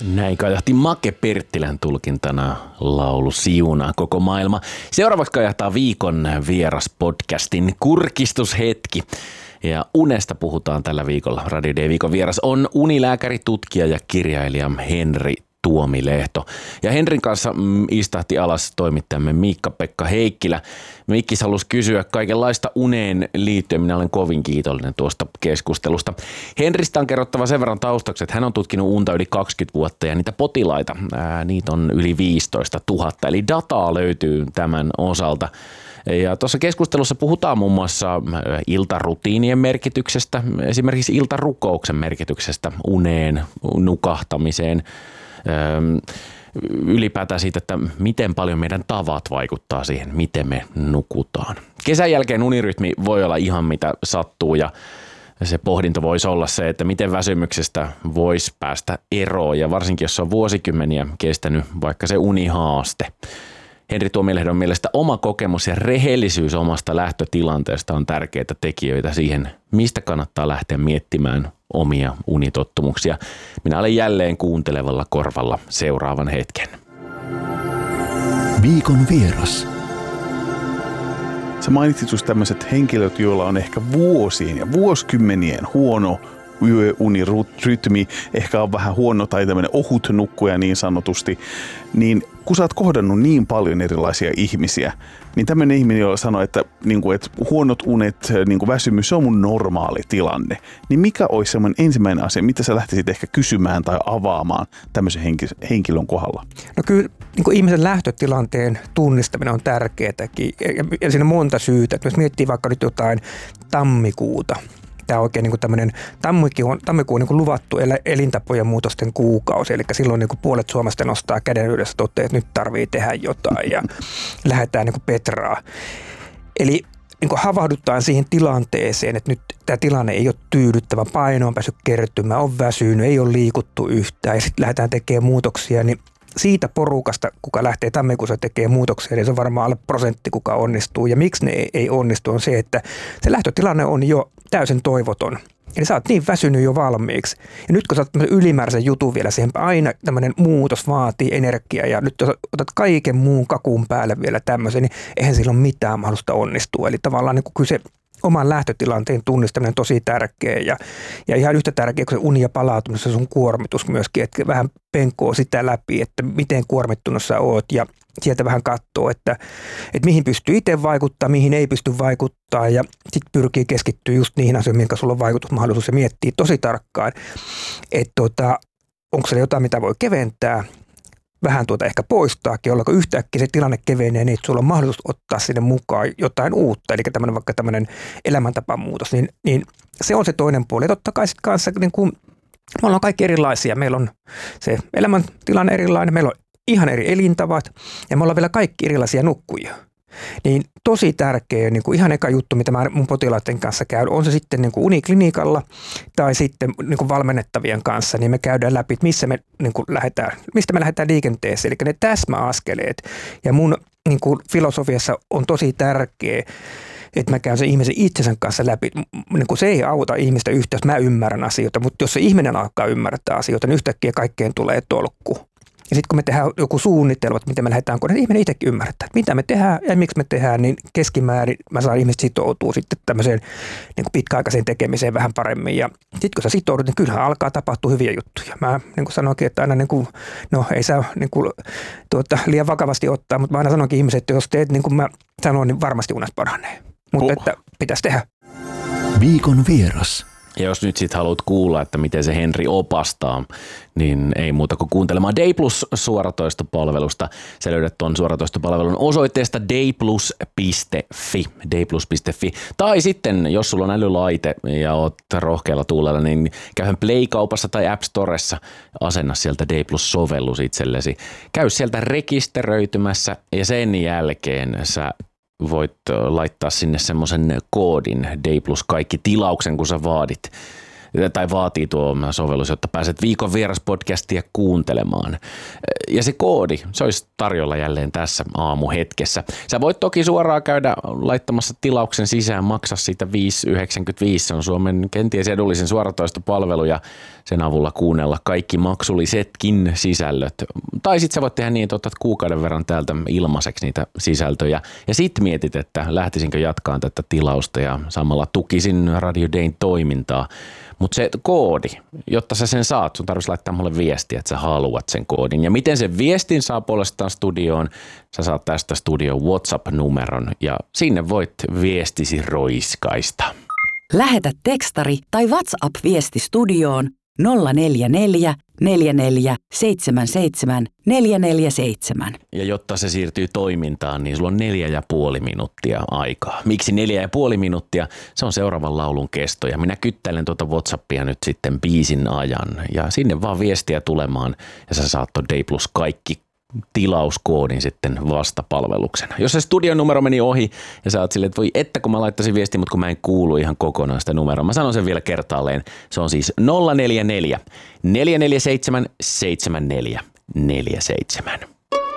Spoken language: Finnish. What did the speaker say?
Näin kajahti Make Perttilän tulkintana laulu Siunaa koko maailma. Seuraavaksi kajahtaa viikon vieras podcastin kurkistushetki. Ja unesta puhutaan tällä viikolla. Radio Day viikon vieras on unilääkäri, tutkija ja kirjailija Henri Tuomilehto. Ja Henrin kanssa istahti alas toimittajamme Miikka-Pekka Heikkilä. Mikkis halusi kysyä kaikenlaista uneen liittyen. Minä olen kovin kiitollinen tuosta keskustelusta. Henristä on kerrottava sen verran taustaksi, että hän on tutkinut unta yli 20 vuotta ja niitä potilaita, niitä on yli 15 000. Eli dataa löytyy tämän osalta. Ja tuossa keskustelussa puhutaan muun muassa iltarutiinien merkityksestä, esimerkiksi iltarukouksen merkityksestä uneen, nukahtamiseen, ylipäätään siitä, että miten paljon meidän tavat vaikuttaa siihen, miten me nukutaan. Kesän jälkeen unirytmi voi olla ihan mitä sattuu ja se pohdinto voisi olla se, että miten väsymyksestä voisi päästä eroon ja varsinkin jos on vuosikymmeniä kestänyt vaikka se unihaaste. Henri Tuomilehdon mielestä oma kokemus ja rehellisyys omasta lähtötilanteesta on tärkeitä tekijöitä siihen, mistä kannattaa lähteä miettimään omia unitottumuksia. Minä olen jälleen kuuntelevalla korvalla seuraavan hetken. Viikon vieras. Sä mainitsit just tämmöiset henkilöt, joilla on ehkä vuosien ja vuosikymmenien huono yöunirytmi, ehkä on vähän huono tai tämmöinen ohut nukkuja niin sanotusti, niin kun sä oot kohdannut niin paljon erilaisia ihmisiä, niin tämmöinen ihminen, jolla sanoo, että huonot unet, väsymys, se on mun normaali tilanne, niin mikä olisi semmoinen ensimmäinen asia, mitä sä lähtisit ehkä kysymään tai avaamaan tämmöisen henkilön kohdalla? No kyllä ihmisen lähtötilanteen tunnistaminen on tärkeätäkin ja siinä on monta syytä. Että jos miettii vaikka nyt jotain tammikuuta, tämä oikein tämmöinen tammikuu on luvattu elintapojen muutosten kuukausi, eli silloin puolet Suomesta nostaa käden ylös ja toteaa, että nyt tarvii tehdä jotain ja lähdetään petraa. Eli havahdutaan siihen tilanteeseen, että nyt tämä tilanne ei ole tyydyttävä, paino on päässyt kertymään, on väsynyt, ei ole liikuttu yhtään ja sitten lähdetään tekemään muutoksia, niin siitä porukasta, kuka lähtee tammikuussa tekemään muutoksia, niin se on varmaan alle prosentti, kuka onnistuu. Ja miksi ne ei onnistu, on se, että se lähtötilanne on jo täysin toivoton. Eli sä oot niin väsynyt jo valmiiksi. Ja nyt kun sä oot ylimääräisen jutun vielä siihen, aina tämmöinen muutos vaatii energiaa. Ja nyt jos otat kaiken muun kakun päälle vielä tämmöisen, niin eihän sillä ole mitään mahdollista onnistua. Eli tavallaan kyllä se oman lähtötilanteen tunnistaminen on tosi tärkeä ja ihan yhtä tärkeä kuin se uni ja palautuminen, se sun kuormitus myöskin, että vähän penkoo sitä läpi, että miten kuormittunut sä oot ja sieltä vähän katsoo, että mihin pystyy itse vaikuttaa, mihin ei pysty vaikuttaa ja sitten pyrkii keskittyä just niihin asioihin, minkä sulla on vaikutusmahdollisuus ja miettii tosi tarkkaan, että onko se jotain, mitä voi keventää, vähän ehkä poistaakin, jolloin yhtäkkiä se tilanne kevenee niin, että sulla on mahdollisuus ottaa sinne mukaan jotain uutta, eli vaikka tämmöinen elämäntapamuutos, niin se on se toinen puoli. Ja totta kai sitten kanssa, me ollaan kaikki erilaisia, meillä on se elämäntilanne erilainen, meillä on ihan eri elintavat ja me ollaan vielä kaikki erilaisia nukkujia. Niin tosi tärkeä, ihan eka juttu, mitä mä mun potilaiden kanssa käyn, on se sitten uniklinikalla tai sitten valmennettavien kanssa, niin me käydään läpi, että mistä me lähdetään liikenteeseen, eli ne täsmäaskeleet. Ja mun filosofiassa on tosi tärkeä, että mä käyn sen ihmisen itsensä kanssa läpi. Se ei auta ihmistä yhtään, jos mä ymmärrän asioita, mutta jos se ihminen alkaa ymmärtää asioita, niin yhtäkkiä kaikkeen tulee tolkku. Ja sitten kun me tehdään joku suunnitelma, että miten me lähdetään, kun ihminen itsekin ymmärtää, että mitä me tehdään ja miksi me tehdään, niin keskimäärin mä saan ihmiset sitoutua sitten tämmöiseen pitkäaikaiseen tekemiseen vähän paremmin. Ja sitten kun sä sitoudut, niin kyllähän alkaa tapahtua hyviä juttuja. Mä sanoinkin, että aina ei saa liian vakavasti ottaa, mutta mä aina sanonkin ihmiset, että jos teet niin kuin mä sanoin, niin varmasti unet paranee. Mutta että pitäisi tehdä. Viikon vieras. Ja jos nyt sitten haluat kuulla, että miten se Henri opastaa, niin ei muuta kuin kuuntelemaan Day Plus suoratoistopalvelusta. Sä löydät tuon suoratoistopalvelun osoitteesta dayplus.fi, dayplus.fi. Tai sitten, jos sulla on älylaite ja oot rohkealla tuulella, niin käyhän Play-kaupassa tai App Storessa, asenna sieltä Day Plus-sovellus itsellesi. Käy sieltä rekisteröitymässä ja sen jälkeen sä voit laittaa sinne semmoisen koodin Day Plus kaikki tilauksen, kun sä vaadit tai vaatii tuo sovellus, jotta pääset Viikon vieras -podcastia kuuntelemaan. Ja se koodi, se olisi tarjolla jälleen tässä aamuhetkessä. Sä voit toki suoraan käydä laittamassa tilauksen sisään, maksaa siitä 5,95. Se on Suomen kenties edullisin suoratoistopalvelu ja sen avulla kuunnella kaikki maksullisetkin sisällöt. Tai sitten sä voit tehdä niin, että otat kuukauden verran täältä ilmaiseksi niitä sisältöjä. Ja sit mietit, että lähtisinkö jatkaan tätä tilausta ja samalla tukisin Radio Dayn toimintaa. Mutta se koodi, jotta sä sen saat, sun tarvitsisi laittaa mulle viestiä, että sä haluat sen koodin. Ja miten sen viestin saa puolestaan studioon? Sä saat tästä studion WhatsApp-numeron ja sinne voit viestisi roiskaista. Lähetä tekstari tai WhatsApp-viesti studioon 044 44 77 447. Ja jotta se siirtyy toimintaan, niin sulla on 4,5 minuuttia aikaa. Miksi 4,5 minuuttia? Se on seuraavan laulun kesto ja minä kyttäilen tuota WhatsAppia nyt sitten biisin ajan. Ja sinne vaan viestiä tulemaan ja sä saat tuon Day Plus kaikki tilauskoodin sitten vastapalveluksena. Jos se studion numero meni ohi ja sä oot silleen, että voi että kun mä laittaisin viesti, mutta kun mä en kuulu ihan kokonaan sitä numeroa. Mä sanon sen vielä kertaalleen. Se on siis 044 447 7447.